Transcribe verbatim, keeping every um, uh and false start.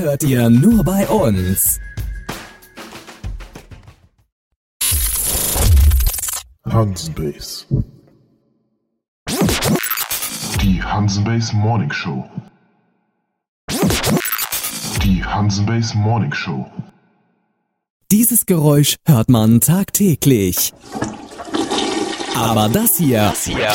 hört ihr nur bei uns. Hansenbase. Die Hansenbase Morning Show. Die Hansenbase Morning Show. Dieses Geräusch hört man tagtäglich. Aber das hier, das hier